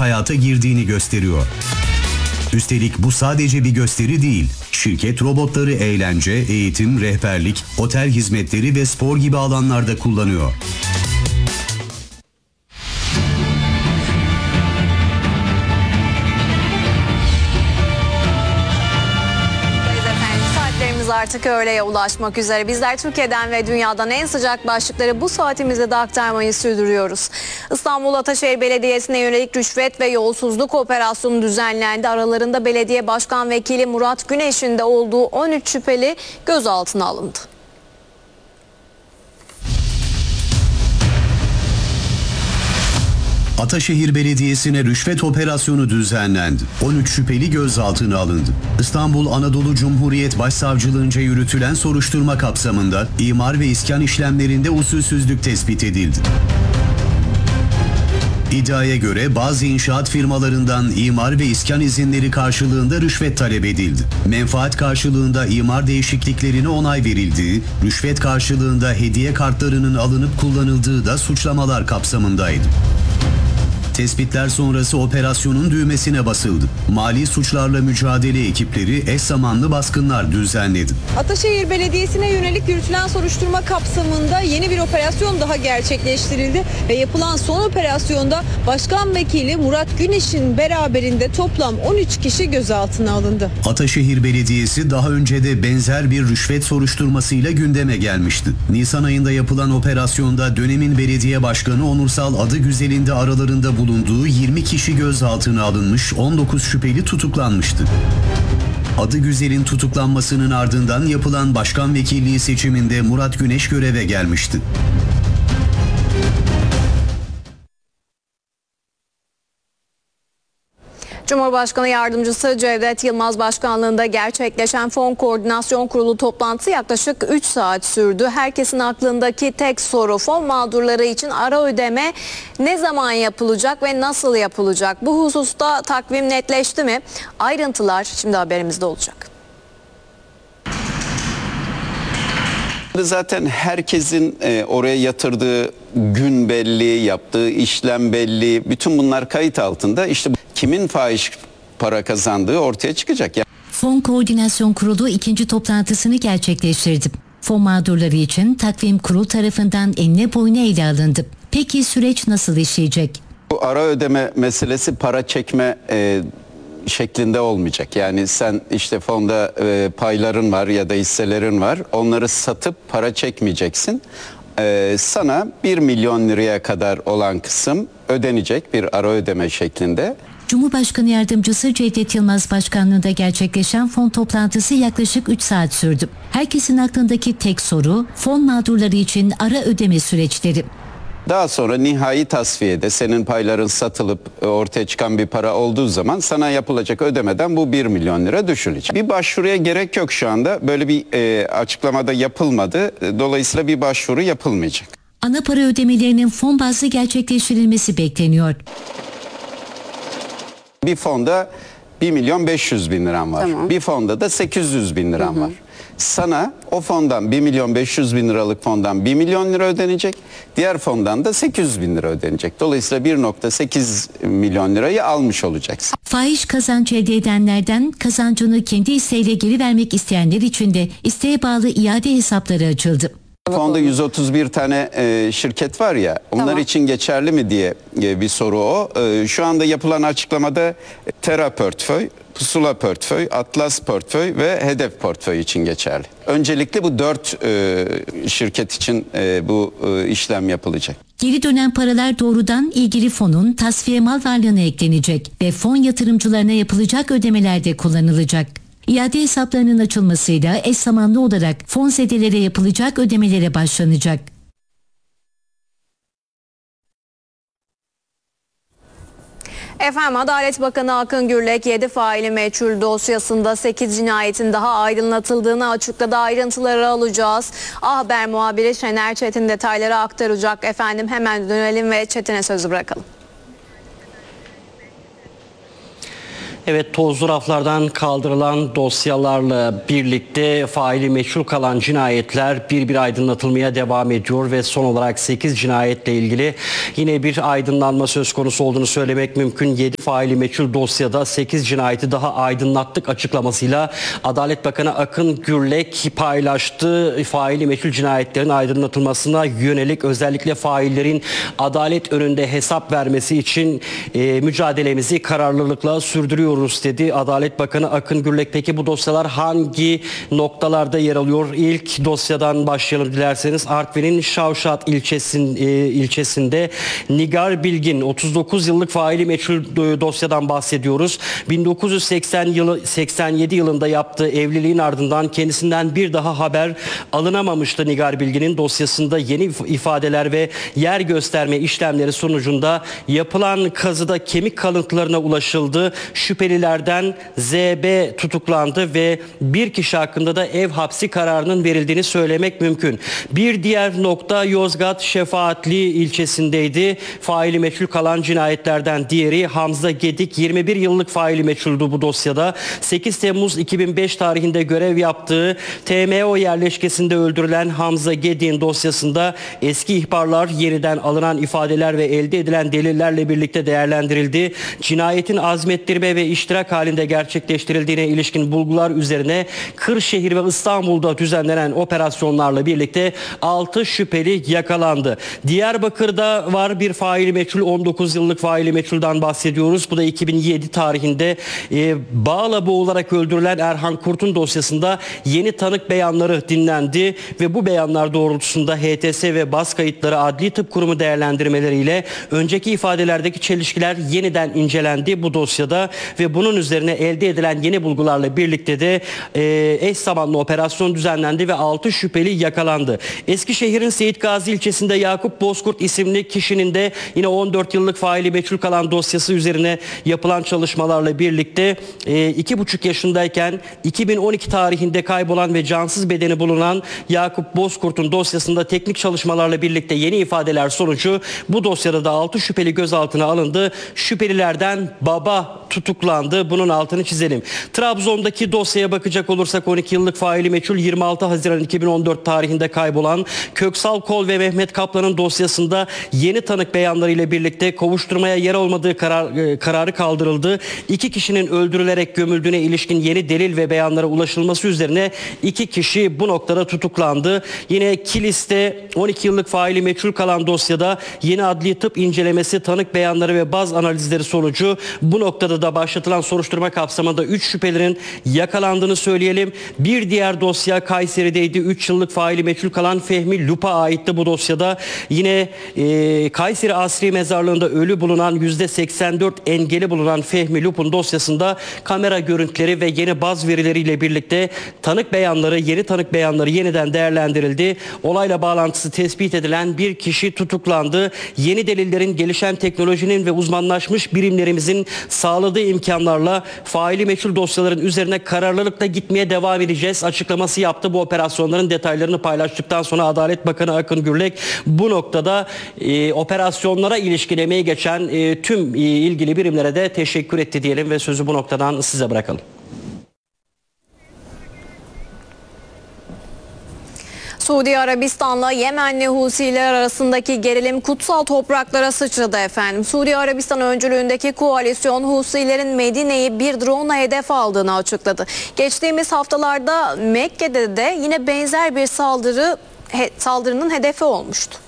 hayata girdiğini gösteriyor. Üstelik bu sadece bir gösteri değil. Şirket robotları eğlence, eğitim, rehberlik, otel hizmetleri ve spor gibi alanlarda kullanıyor. Artık öğleye ulaşmak üzere. Bizler Türkiye'den ve dünyadan en sıcak başlıkları bu saatimizde de aktarmayı sürdürüyoruz. İstanbul Ataşehir Belediyesi'ne yönelik rüşvet ve yolsuzluk operasyonu düzenlendi. Aralarında belediye başkan vekili Murat Güneş'in de olduğu 13 şüpheli gözaltına alındı. Ataşehir Belediyesi'ne rüşvet operasyonu düzenlendi. 13 şüpheli gözaltına alındı. İstanbul Anadolu Cumhuriyet Başsavcılığınca yürütülen soruşturma kapsamında imar ve iskan işlemlerinde usulsüzlük tespit edildi. İddiaya göre bazı inşaat firmalarından imar ve iskan izinleri karşılığında rüşvet talep edildi. Menfaat karşılığında imar değişikliklerine onay verildiği, rüşvet karşılığında hediye kartlarının alınıp kullanıldığı da suçlamalar kapsamındaydı. Tespitler sonrası operasyonun düğmesine basıldı. Mali suçlarla mücadele ekipleri eş zamanlı baskınlar düzenledi. Ataşehir Belediyesi'ne yönelik yürütülen soruşturma kapsamında yeni bir operasyon daha gerçekleştirildi ve yapılan son operasyonda Başkan Vekili Murat Güneş'in beraberinde toplam 13 kişi gözaltına alındı. Ataşehir Belediyesi daha önce de benzer bir rüşvet soruşturmasıyla gündeme gelmişti. Nisan ayında yapılan operasyonda dönemin belediye başkanı Onursal Adıgüzel'in de aralarında bulunduğu 20 kişi gözaltına alınmış, 19 şüpheli tutuklanmıştı. Adıgüzel'in tutuklanmasının ardından yapılan başkan vekilliği seçiminde Murat Güneş göreve gelmişti. Cumhurbaşkanı Yardımcısı Cevdet Yılmaz başkanlığında gerçekleşen Fon Koordinasyon Kurulu toplantısı yaklaşık 3 saat sürdü. Herkesin aklındaki tek soru fon mağdurları için ara ödeme ne zaman yapılacak ve nasıl yapılacak? Bu hususta takvim netleşti mi? Ayrıntılar şimdi haberimizde olacak. Zaten herkesin oraya yatırdığı gün belli, yaptığı işlem belli. Bütün bunlar kayıt altında. İşte kimin fahiş para kazandığı ortaya çıkacak. Fon Koordinasyon Kurulu ikinci toplantısını gerçekleştirdi. Fon mağdurları için takvim kurul tarafından enine boyuna ele alındı. Peki süreç nasıl işleyecek? Bu ara ödeme meselesi para çekme şeklinde olmayacak. Yani sen işte fonda payların var ya da hisselerin var. Onları satıp para çekmeyeceksin. Sana 1 milyon liraya kadar olan kısım ödenecek bir ara ödeme şeklinde. Cumhurbaşkanı Yardımcısı Cevdet Yılmaz başkanlığında gerçekleşen fon toplantısı yaklaşık 3 saat sürdü. Herkesin aklındaki tek soru fon mağdurları için ara ödeme süreçleri. Daha sonra nihai tasfiyede senin payların satılıp ortaya çıkan bir para olduğu zaman sana yapılacak ödemeden bu 1 milyon lira düşülecek. Bir başvuruya gerek yok şu anda. Böyle bir açıklamada yapılmadı. Dolayısıyla bir başvuru yapılmayacak. Ana para ödemelerinin fon bazlı gerçekleştirilmesi bekleniyor. Bir fonda 1 milyon 500 bin liram var. Tamam. Bir fonda da 800 bin liram var. Sana o fondan 1 milyon 500 bin liralık fondan 1 milyon lira ödenecek. Diğer fondan da 800 bin lira ödenecek. Dolayısıyla 1,8 milyon lirayı almış olacaksın. Fahiş kazanç elde edenlerden kazancını kendi isteğiyle geri vermek isteyenler için de isteğe bağlı iade hesapları açıldı. Fonda 131 tane şirket var ya, onlar için geçerli mi diye bir soru o. Şu anda yapılan açıklamada Terra Portföy, Pusula Portföy, Atlas Portföy ve Hedef Portföy için geçerli. Öncelikle bu 4 şirket için bu işlem yapılacak. Geri dönen paralar doğrudan ilgili fonun tasfiye mal varlığına eklenecek ve fon yatırımcılarına yapılacak ödemelerde kullanılacak. İade hesaplarının açılmasıyla eş zamanlı olarak fonzedelere yapılacak ödemelere başlanacak. Efendim Adalet Bakanı Akın Gürlek 7 faili meçhul dosyasında 8 cinayetin daha aydınlatıldığını açıkladı. Ayrıntıları alacağız. Haber muhabiri Şener Çetin detayları aktaracak. Efendim hemen dönelim ve Çetin'e sözü bırakalım. Evet, tozlu raflardan kaldırılan dosyalarla birlikte faili meçhul kalan cinayetler bir bir aydınlatılmaya devam ediyor ve son olarak 8 cinayetle ilgili yine bir aydınlanma söz konusu olduğunu söylemek mümkün. 7 faili meçhul dosyada 8 cinayeti daha aydınlattık açıklamasıyla Adalet Bakanı Akın Gürlek paylaştı. Faili meçhul cinayetlerin aydınlatılmasına yönelik özellikle faillerin adalet önünde hesap vermesi için mücadelemizi kararlılıkla sürdürüyoruz dedi Adalet Bakanı Akın Gürlek. Peki bu dosyalar hangi noktalarda yer alıyor? İlk dosyadan başlayalım dilerseniz. Artvin'in Şavşat ilçesinde Nigar Bilgin 39 yıllık faili meçhul dosyadan bahsediyoruz. 1987 yılında yaptığı evliliğin ardından kendisinden bir daha haber alınamamıştı Nigar Bilgin'in. Dosyasında yeni ifadeler ve yer gösterme işlemleri sonucunda yapılan kazıda kemik kalıntılarına ulaşıldı. Şüphelilerden ZB tutuklandı ve bir kişi hakkında da ev hapsi kararının verildiğini söylemek mümkün. Bir diğer nokta Yozgat Şefaatli ilçesindeydi. Faili meçhul kalan cinayetlerden diğeri Hamza Gedik, 21 yıllık faili meçhuldü bu dosyada. 8 Temmuz 2005 tarihinde görev yaptığı TMO yerleşkesinde öldürülen Hamza Gedik'in dosyasında eski ihbarlar, yeniden alınan ifadeler ve elde edilen delillerle birlikte değerlendirildi. Cinayetin azmettirme ve iştirak halinde gerçekleştirildiğine ilişkin bulgular üzerine Kırşehir ve İstanbul'da düzenlenen operasyonlarla birlikte 6 şüpheli yakalandı. Diyarbakır'da var bir faili meçhul, 19 yıllık faili meçhuldan bahsediyoruz. Bu da 2007 tarihinde bağla boğularak öldürülen Erhan Kurt'un dosyasında yeni tanık beyanları dinlendi ve bu beyanlar doğrultusunda HTS ve bas kayıtları Adli Tıp Kurumu değerlendirmeleriyle önceki ifadelerdeki çelişkiler yeniden incelendi bu dosyada ve bunun üzerine elde edilen yeni bulgularla birlikte de eş zamanlı operasyon düzenlendi ve 6 şüpheli yakalandı. Eskişehir'in Seyit Gazi ilçesinde Yakup Bozkurt isimli kişinin de yine 14 yıllık faili meçhul kalan dosyası üzerine yapılan çalışmalarla birlikte 2,5 yaşındayken 2012 tarihinde kaybolan ve cansız bedeni bulunan Yakup Bozkurt'un dosyasında teknik çalışmalarla birlikte yeni ifadeler sonucu bu dosyada da 6 şüpheli gözaltına alındı. Şüphelilerden baba tutuklandı. Bunun altını çizelim. Trabzon'daki dosyaya bakacak olursak 12 yıllık faili meçhul 26 Haziran 2014 tarihinde kaybolan Köksal Kol ve Mehmet Kaplan'ın dosyasında yeni tanık beyanlarıyla birlikte kovuşturmaya yer olmadığı kararı kaldırıldı. 2 kişinin öldürülerek gömüldüğüne ilişkin yeni delil ve beyanlara ulaşılması üzerine 2 kişi bu noktada tutuklandı. Yine Kilis'te 12 yıllık faili meçhul kalan dosyada yeni adli tıp incelemesi, tanık beyanları ve baz analizleri sonucu bu noktada da başlatılan soruşturma kapsamında 3 şüphelinin yakalandığını söyleyelim. Bir diğer dosya Kayseri'deydi. 3 yıllık faili meçhul kalan Fehmi Lup'a aitti bu dosyada. Yine Kayseri Asri Mezarlığı'nda ölü bulunan %84 engeli bulunan Fehmi Lup'un dosyasında kamera görüntüleri ve yeni baz verileriyle birlikte yeni tanık beyanları yeniden değerlendirildi. Olayla bağlantısı tespit edilen bir kişi tutuklandı. Yeni delillerin, gelişen teknolojinin ve uzmanlaşmış birimlerimizin sağladığı imkanlarla faili meçhul dosyaların üzerine kararlılıkla gitmeye devam edeceğiz açıklaması yaptı. Bu operasyonların detaylarını paylaştıktan sonra Adalet Bakanı Akın Gürlek bu noktada operasyonlara ilişkin emeği geçen tüm ilgili birimlere de teşekkür etti diyelim ve sözü bu noktadan size bırakalım. Suudi Arabistan'la Yemenli Husiler arasındaki gerilim kutsal topraklara sıçradı efendim. Suudi Arabistan öncülüğündeki koalisyon Husilerin Medine'yi bir drone'la hedef aldığını açıkladı. Geçtiğimiz haftalarda Mekke'de de yine benzer bir saldırının hedefi olmuştu.